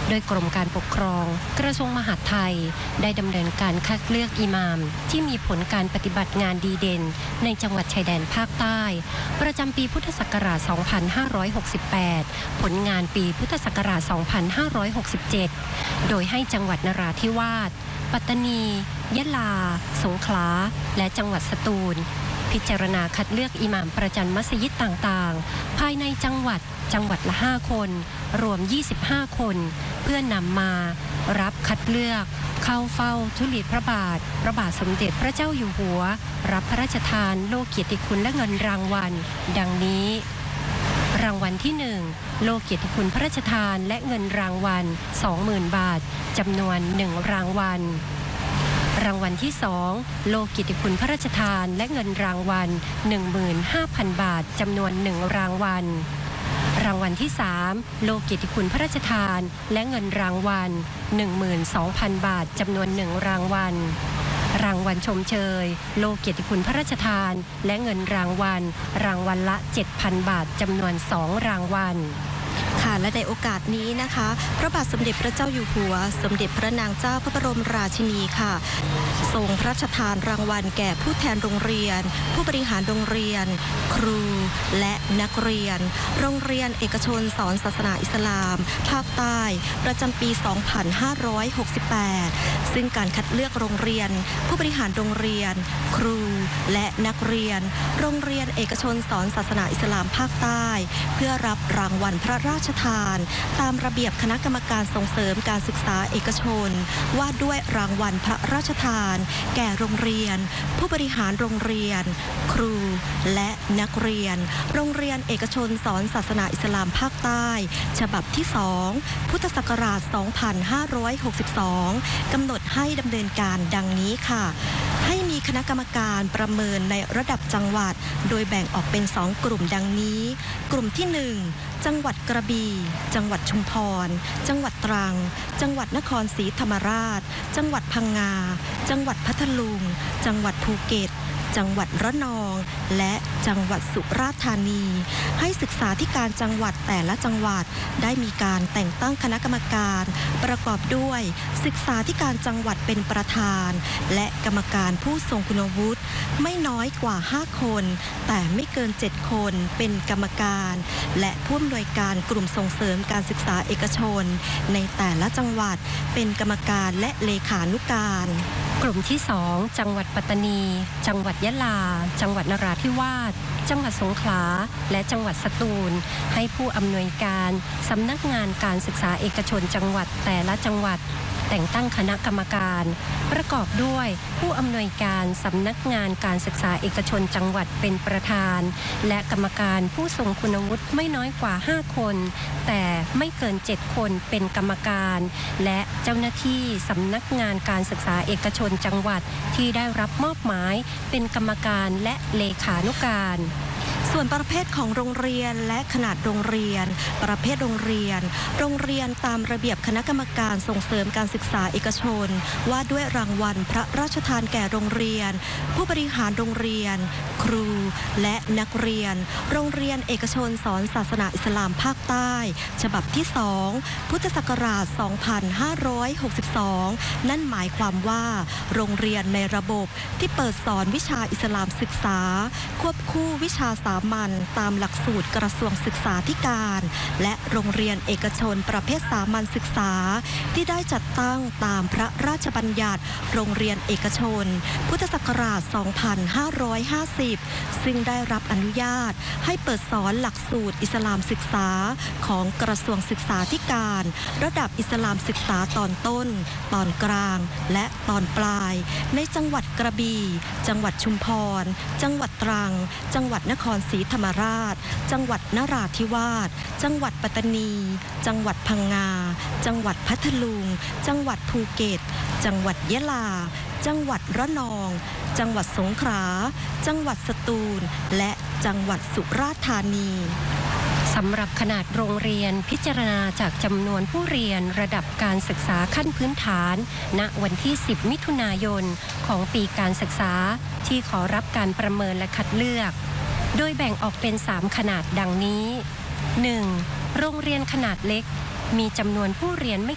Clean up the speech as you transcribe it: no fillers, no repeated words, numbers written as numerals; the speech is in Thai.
โดยกรมการปกครองกระทรวงมหาดไทยได้ดำเนินการคัดเลือกอิหม่ามที่มีผลการปฏิบัติงานดีเด่นในจังหวัดชายแดนภาคใต้ประจำปีพุทธศักราช 2568 ผลงานปีพุทธศักราช 2567 โดยให้จังหวัดนราธิวาส ปัตตานี ยะลา สงขลา และจังหวัดสตูลพิจารณาคัดเลือกอิหม่ามประจำมัสยิดต่างๆภายในจังหวัดละ 5 คนรวม 25 คนเพื่อนำมารับคัดเลือกเข้าเฝ้าธุลีพระบาทสมเด็จพระเจ้าอยู่หัวรับพระราชทานโล่เกียรติคุณและเงินรางวัลดังนี้รางวัลที่1โล่เกียรติคุณพระราชทานและเงินรางวัล 20,000 บาทจำนวน1รางวัลรางวัลที่2โล่เกียรติคุณพระราชทานและเงินรางวัล 15,000 บาทจำนวน1รางวัลรางวัลที่3โล่เกียรติคุณพระราชทานและเงินรางวัล 12,000 บาทจำนวน1รางวัลรางวัลชมเชยโล่เกียรติคุณพระราชทานและเงินรางวัลละ 7,000 บาทจำนวน2รางวัลค่ะและในโอกาสนี้นะคะพระบาทสมเด็จพระเจ้าอยู่หัวสมเด็จพระนางเจ้าพระบรมราชินีค่ะทรงพระราชทานรางวัลแก่ผู้แทนโรงเรียนผู้บริหารโรงเรียนครูและนักเรียนโรงเรียนเอกชนสอนศาสนาอิสลามภาคใต้ประจำปี 2568 ซึ่งการคัดเลือกโรงเรียนผู้บริหารโรงเรียนครูและนักเรียนโรงเรียนเอกชนสอนศาสนาอิสลามภาคใต้เพื่อรับรางวัลพระราชทานตามระเบียบคณะกรรมการส่งเสริมการศึกษาเอกชนว่าด้วยรางวัลพระราชทานแก่โรงเรียนผู้บริหารโรงเรียนครูและนักเรียนโรงเรียนเอกชนสอนศาสนาอิสลามภาคใต้ฉบับที่2พุทธศักราช 2562 กำหนดให้ดำเนินการดังนี้ค่ะให้มีคณะกรรมการประเมินในระดับจังหวัดโดยแบ่งออกเป็น2กลุ่มดังนี้กลุ่มที่1จังหวัดกระบี่จังหวัดชุมพรจังหวัดตรังจังหวัดนครศรีธรรมราชจังหวัดพังงาจังหวัดพัทลุงจังหวัดภูเก็ตจังหวัดระนองและจังหวัดสุราษฎร์ธานีให้ศึกษาธิการจังหวัดแต่ละจังหวัดได้มีการแต่งตั้งคณะกรรมการประกอบด้วยศึกษาธิการจังหวัดเป็นประธานและกรรมการผู้ทรงคุณวุฒิไม่น้อยกว่า5คนแต่ไม่เกิน7คนเป็นกรรมการและผู้อำนวยการกลุ่มส่งเสริมการศึกษาเอกชนในแต่ละจังหวัดเป็นกรรมการและเลขานุการกลุ่มที่2จังหวัดปัตตานีจังหวัดยะลาจังหวัดนราธิวาสจังหวัดสงขลาและจังหวัดสตูลให้ผู้อำนวยการสำนักงานการศึกษาเอกชนจังหวัดแต่ละจังหวัดแต่งตั้งคณะกรรมการประกอบด้วยผู้อำนวยการสำนักงานการศึกษาเอกชนจังหวัดเป็นประธานและกรรมการผู้ทรงคุณวุฒิไม่น้อยกว่า5คนแต่ไม่เกิน7คนเป็นกรรมการและเจ้าหน้าที่สำนักงานการศึกษาเอกชนจังหวัดที่ได้รับมอบหมายเป็นกรรมการและเลขานุการส่วนประเภทของโรงเรียนและขนาดโรงเรียนประเภทโรงเรียนตามระเบียบคณะกรรมการส่งเสริมการศึกษาเอกชนว่าด้วยรางวัลพระราชทานแก่โรงเรียนผู้บริหารโรงเรียนครูและนักเรียนโรงเรียนเอกชนสอนศาสนาอิสลามภาคใต้ฉบับที่2พุทธศักราช 2562 นั่นหมายความว่าโรงเรียนในระบบที่เปิดสอนวิชาอิสลามศึกษาควบคู่วิชาสามัญตามหลักสูตรกระทรวงศึกษาธิการและโรงเรียนเอกชนประเภทสามัญศึกษาที่ได้จัดตั้งตามพระราชบัญญัติโรงเรียนเอกชนพุทธศักราช 2550 ซึ่งได้รับอนุญาตให้เปิดสอนหลักสูตรอิสลามศึกษาของกระทรวงศึกษาธิการระดับอิสลามศึกษาตอนต้นตอนกลางและตอนปลายในจังหวัดกระบี่จังหวัดชุมพรจังหวัดตรังจังหวัดนครศรีธรรมราชจังหวัดนราธิวาสจังหวัดปัตตานีจังหวัดพังงาจังหวัดพัทลุงจังหวัดภูเก็ตจังหวัดยะลาจังหวัดระนองจังหวัดสงขลาจังหวัดสตูลและจังหวัดสุราษฎร์ธานีสำหรับขนาดโรงเรียนพิจารณาจากจำนวนผู้เรียนระดับการศึกษาขั้นพื้นฐานณวันที่ 10 มิถุนายนของปีการศึกษาที่ขอรับการประเมินและคัดเลือกโดยแบ่งออกเป็น3ขนาดดังนี้ 1. โรงเรียนขนาดเล็กมีจำนวนผู้เรียนไม่